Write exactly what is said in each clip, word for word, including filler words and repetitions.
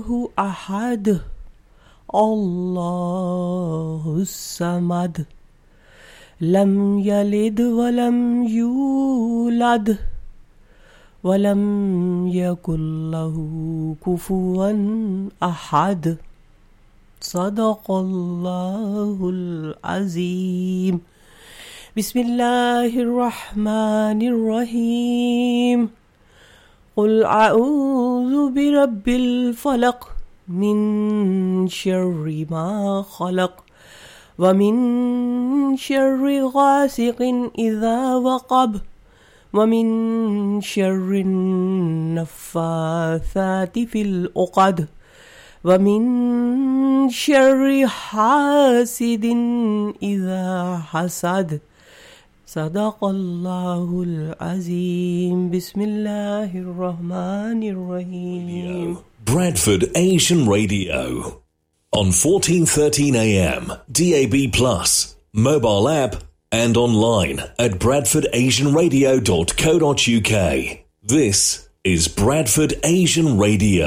Allahu ahad Allahu samad lam yalid wa lam yulad wa lam yakul lahu kufuwan ahad. Sadaqallahul azim. Bismillahir rahmanir rahim. Qul a'udhu birabbil falaq min sharri ma khalaq wa min sharri ghasiqin idha waqab wa min sharri naffathati fil uqad wa min sharri hasidin idha hasad. Sadaqallahul azim. Bismillahir rahmanir rahim. Bradford Asian Radio on fourteen thirteen A M, D A B plus, mobile app and online at bradford asian radio dot co dot u k. This is Bradford Asian Radio.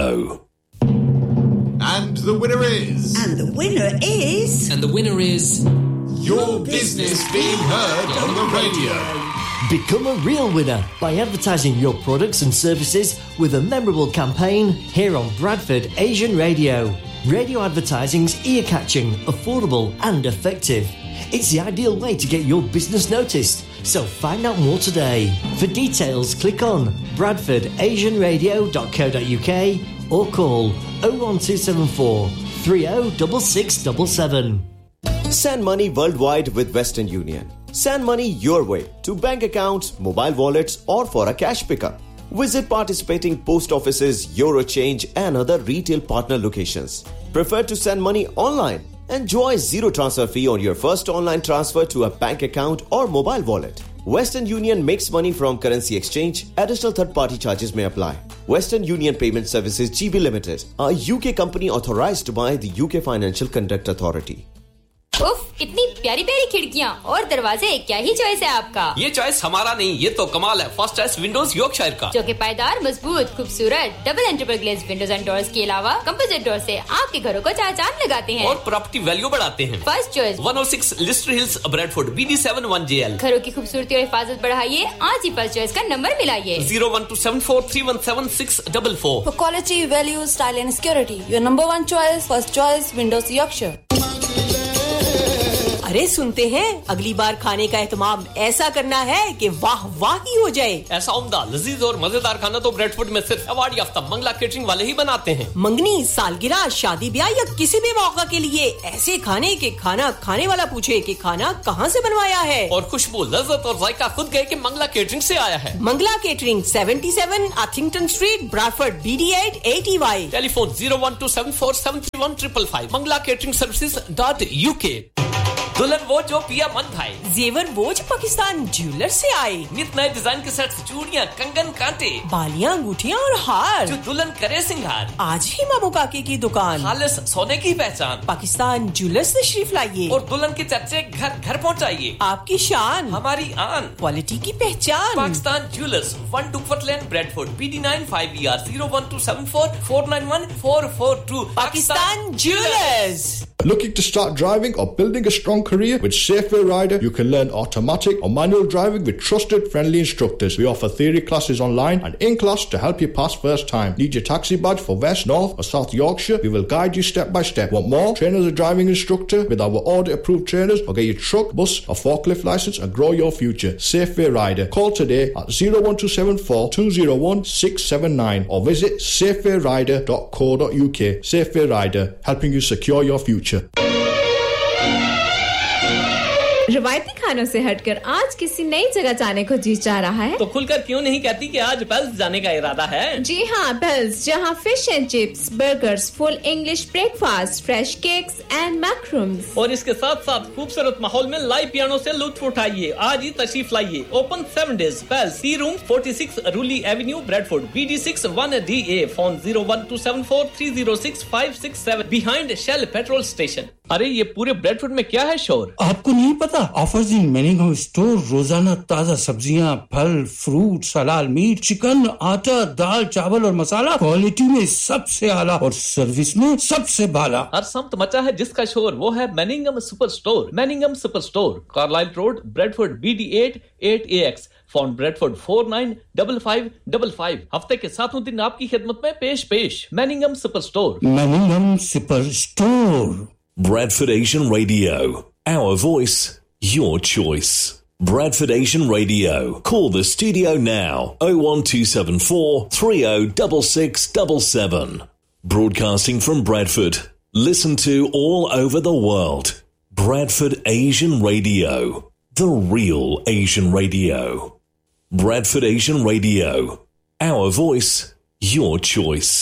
And the winner is... And the winner is... And the winner is... Your business being heard on the radio. Become a real winner by advertising your products and services with a memorable campaign here on Bradford Asian Radio. Radio advertising's ear-catching, affordable and effective. It's the ideal way to get your business noticed. So find out more today. For details, click on bradford asian radio dot co dot u k or call oh one two seven four three oh six six seven seven. Send money worldwide with Western Union. Send money your way to bank accounts, mobile wallets or for a cash pickup. Visit participating post offices, Eurochange and other retail partner locations. Prefer to send money online? Enjoy zero transfer fee on your first online transfer to a bank account or mobile wallet. Western Union makes money from currency exchange. Additional third-party charges may apply. Western Union Payment Services G B Limited, a U K company authorized by the U K Financial Conduct Authority. उफ, इतनी प्यारी प्यारी खिड़कियां और दरवाजे, क्या ही choice है आपका। ये चॉइस हमारा नहीं, ये तो कमाल है फर्स्ट चॉइस विंडोज यॉर्कशायर का, जो कि पायदार, मजबूत, खूबसूरत double and triple glaze Windows and doors के अलावा कंपोजिट डोर से आपके घरों को चार चांद लगाते हैं और प्रॉपर्टी वैल्यू बढ़ाते हैं। First choice one oh six Leicester hills, Bradford, B D seven one J L. घरों की खूबसूरती और हिफाजत बढ़ाइए, आज ही फर्स्ट चॉइस का number मिलाइए zero one two seven four three one seven six four four. For quality, value, style and security, your number one choice, first choice, Windows Yorkshire. अरे सुनते हैं, अगली बार खाने का एहतमाम ऐसा करना है कि वाह वाह ही हो जाए। ऐसा उम्दा, लजीज और मजेदार खाना तो ब्रैडफोर्ड में सिर्फ अवार्ड याफ्ता मंगला केटरिंग वाले ही बनाते हैं। मंगनी, सालगिरह, शादी ब्याह या किसी भी मौका के लिए ऐसे खाने के खाना खाने वाला पूछे कि खाना कहाँ से बनवाया है। और खुशबू, लज्जत और जायका खुद गए कि मंगला केटरिंग से आया है। Mangla catering, seventy-seven Atherton Street, Bradford, B D eight eight E Y. Telephone zero one two seven four seven three one five five five. Mangla catering services dot U के। दुल्हन वो जो पिया मन भाई, जेवर वो जो पाकिस्तान ज्वेलर से आए, नित नए डिजाइन के सेट्स, चूड़ियां, कंगन, कांटे, बालियां, अंगूठियां और हार, जो दुल्हन करे सिंगार। आज ही मामू काकी की दुकान, खालिस सोने की पहचान, पाकिस्तान ज्वेलर्स तशरीफ लाइए और दुल्हन के चर्चे घर घर पहुंचाइए। आपकी शान, हमारी आन, क्वालिटी की पहचान। Pakistan jewellers, one Duckworth Lane, Bradford, B D nine five E R zero one two seven four four nine one four four two. Pakistan Jewelers. Looking to start driving or building a strong career with Safeway Rider? You can learn automatic or manual driving with trusted, friendly instructors. We offer theory classes online and in class to help you pass first time. Need your taxi badge for West, North or South Yorkshire? We will guide you step by step. Want more? Train as a driving instructor with our audit approved trainers, or get your truck, bus or forklift license and grow your future. Safeway Rider. Call today at zero one two seven four two zero one six seven nine or visit safeway rider dot co dot u k. Safeway Rider, helping you secure your future. रवायती खानों से हटकर आज किसी नई जगह जाने को जी चाह रहा है तो खुलकर क्यों नहीं कहती कि आज पेल्स जाने का इरादा है। जी हाँ, पेल्स, जहाँ fish and chips, burgers, full English breakfast, fresh cakes and मैक्रूम्स और इसके साथ साथ खूबसूरत माहौल में लाइव पियानो से लुत्फ उठाइए। आज ही तशरीफ लाइए। Open seven days. Pails, C room forty-six रूली Avenue, Bradford, B D six one D A. Phone zero one two seven four three zero six five six seven behind Shell petrol station. अरे ये पूरे Bradford में क्या है शोर? आपको नहीं पता? ऑफर्स इन मैनिंगम स्टोर, रोजाना ताजा सब्जियां, फल, फ्रूट, हलाल मीट, चिकन, आटा, दाल, चावल और मसाला, क्वालिटी में सबसे आला और सर्विस में सबसे बाला। हर समत मचा है जिसका शोर, वो है मैनिंगम super store. मैनिंगम super store, Carlisle road, Bradford, B D eight eight ए x, phone Bradford four nine five five five five. हफ्ते के सातों दिन आपकी खिदमत में पेश पेश मैनिंगम super store. मैनिंगम super store. Bradford Asian Radio, our voice, your choice. Bradford Asian Radio. Call the studio now, oh one two seven four three oh six six seven seven. Broadcasting from Bradford. Listen to all over the world. Bradford Asian Radio. The real Asian radio. Bradford Asian Radio. Our voice, your choice.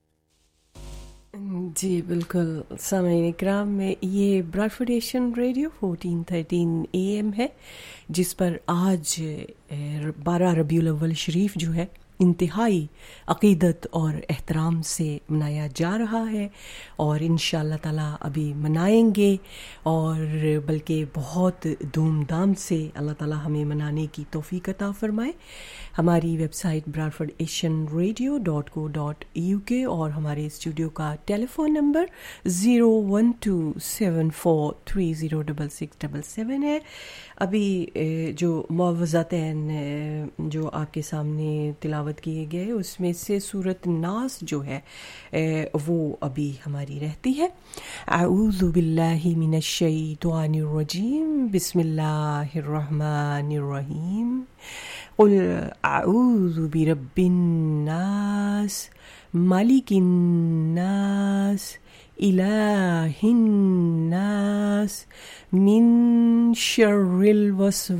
जी बिल्कुल सामईन इकराम में ये Bradford Asian radio fourteen thirteen A M है, जिस पर आज बारह रबीउल अव्वल शरीफ जो है इंतहाई अक़ीदत और एहतराम से मनाया जा रहा है और इंशाअल्लाह ताला अभी मनाएंगे और बल्कि बहुत धूमधाम से अल्लाह ताला हमें मनाने की तौफीक अता फरमाए। हमारी website Bradford Asian radio dot co dot U के और हमारे स्टूडियो का telephone number zero one two seven four three zero double six double seven है। अभी जो मुआवज़ातैन जो आपके सामने तिलावत किए गए उसमें से सूरत नास जो है वो अभी हमारी रहती है। अऊज़ु बिल्लाहि मिनश शैतानिर रजीम, बिस्मिल्लाहिर रहमानिर रहीम। क़ुल अऊज़ु बिरब्बिन नास, मालिकिन नास, इलाहिन नास, मिन शर्रिल वस्वासिल